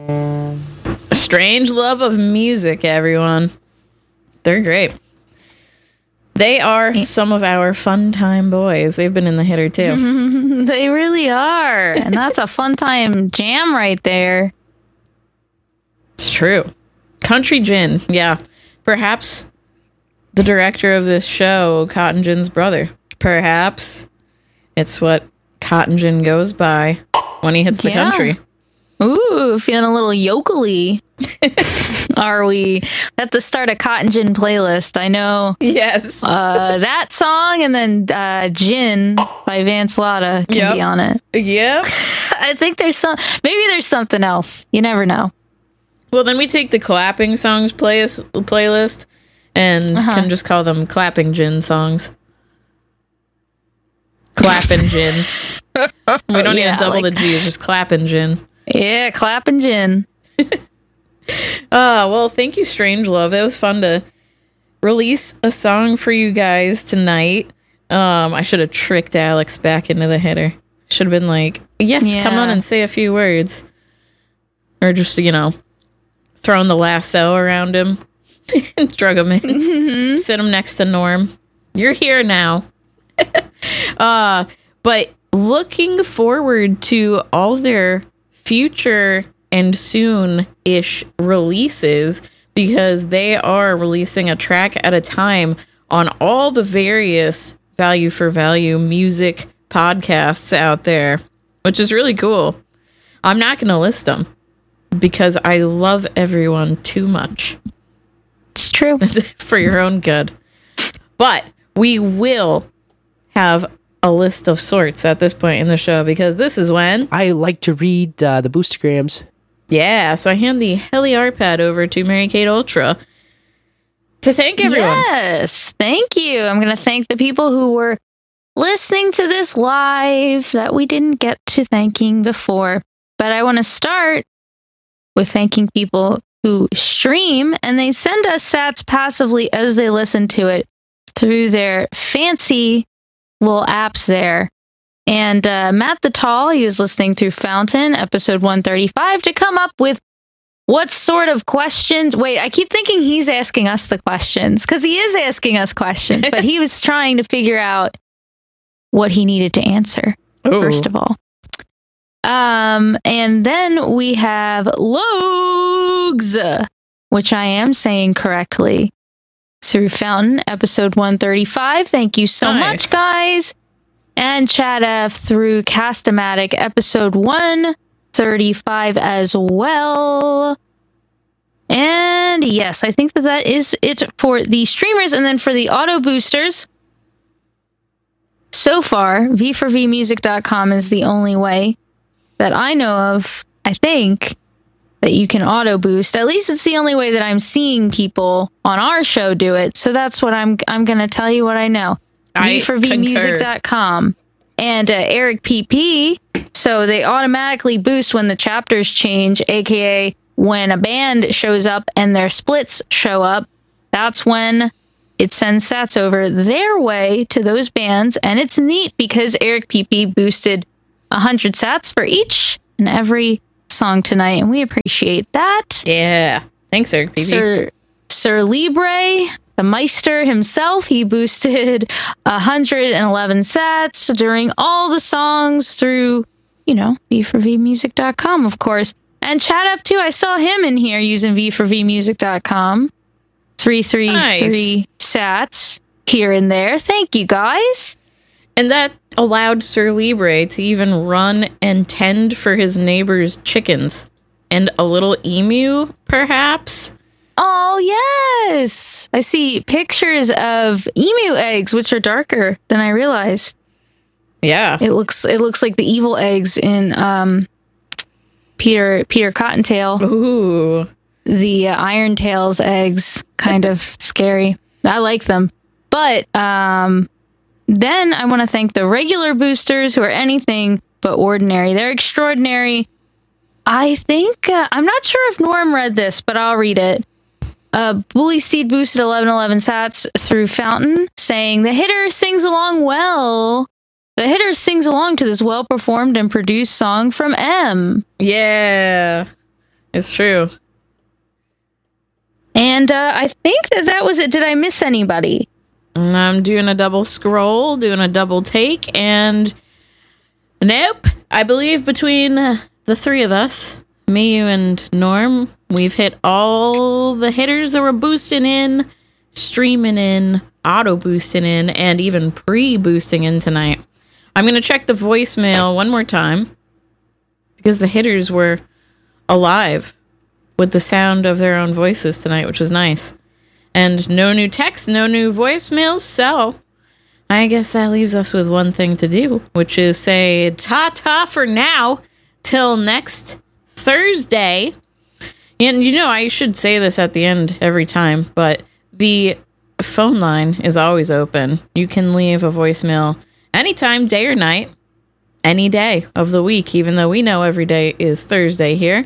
Strange Love of Music, everyone. They're great. They are some of our fun time boys. They've been in the hitter too. They really are. And that's a fun time jam right there. It's true. Country Gin. Yeah. Perhaps the director of this show, Cotton Gin's brother. Perhaps it's what Cotton Gin goes by when he hits the country. Ooh, feeling a little yokely. Are we at the start of Cotton Gin playlist? I know. Yes. That song and then Gin by Vance Lotta can be on it. Yep. I think there's maybe there's something else. You never know. Well, then we take the clapping songs playlist and can just call them clapping gin songs. Clapping gin. We don't need to double the G. It's just clapping gin. Yeah, clapping gin. Well, thank you, Strange Love. It was fun to release a song for you guys tonight. I should have tricked Alex back into the hitter. Should have been like, yes, come on and say a few words. Or just, throwing the lasso around him and drug him in. Sit him next to Norm. You're here now. But looking forward to all their future and soon-ish releases, because they are releasing a track at a time on all the various value for value music podcasts out there, which is really cool. I'm not going to list them because I love everyone too much. It's true. For your own good. But we will have a list of sorts at this point in the show, because this is when I like to read the Boostergrams. Yeah, so I hand the Heli Arpad over to Mary Kate Ultra to thank everyone. Yes, thank you. I'm going to thank the people who were listening to this live that we didn't get to thanking before. But I want to start with thanking people who stream, and they send us sats passively as they listen to it through their fancy little apps there. And Matt the Tall, he was listening through Fountain, episode 135, to come up with what sort of questions. Wait, I keep thinking he's asking us the questions, because he is asking us questions, but he was trying to figure out what he needed to answer, first of all. And then we have Logs, which I am saying correctly, through Fountain, episode 135. Thank you so much, guys. And Chad F through Cast-O-Matic, episode 135 as well. And yes, I think that is it for the streamers. And then for the auto boosters, so far, v4vmusic.com is the only way that I know of, I think, that you can auto boost. At least it's the only way that I'm seeing people on our show do it. So that's what I'm going to tell you what I know. v4vmusic.com. And Eric PP, so they automatically boost when the chapters change, aka when a band shows up and their splits show up. That's when it sends sats over their way to those bands. And it's neat because Eric PP boosted 100 sats for each and every song tonight, and we appreciate that. Yeah. Thanks, Eric PP. Sir Libre, the Meister himself, he boosted 111 sats during all the songs through, v4vmusic.com, of course. And Chad F2, I saw him in here using v4vmusic.com. 333 sats here and there. Thank you, guys. And that allowed Sir Libre to even run and tend for his neighbor's chickens. And a little emu, perhaps? Oh, yes! I see pictures of emu eggs, which are darker than I realized. Yeah. It looks like the evil eggs in Peter Cottontail. Ooh. The Irontail's eggs. Kind of scary. I like them. But then I want to thank the regular boosters who are anything but ordinary. They're extraordinary. I think, I'm not sure if Norm read this, but I'll read it. Bully Steed boosted 1111 sats through Fountain, saying, The hitter sings along to this well-performed and produced song from M. Yeah. It's true. And I think that was it. Did I miss anybody? I'm doing a double scroll, doing a double take, and nope. I believe between the three of us, me, you, and Norm, we've hit all the hitters that were boosting in, streaming in, auto-boosting in, and even pre-boosting in tonight. I'm going to check the voicemail one more time, because the hitters were alive with the sound of their own voices tonight, which was nice. And no new text, no new voicemails, so I guess that leaves us with one thing to do, which is say ta-ta for now, till next Thursday. And you know, I should say this at the end every time, but the phone line is always open. You can leave a voicemail anytime, day or night, any day of the week, even though we know every day is Thursday here.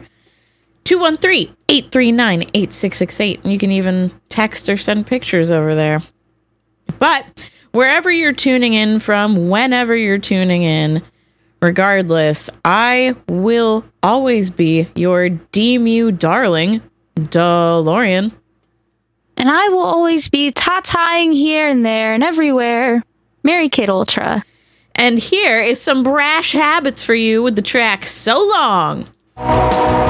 213-839-8668. You can even text or send pictures over there. But wherever you're tuning in from, whenever you're tuning in, regardless, I will always be your DMU darling, DeLorean. And I will always be ta-tying here and there and everywhere, Mary Kate Ultra. And here is some brash habits for you with the track So Long.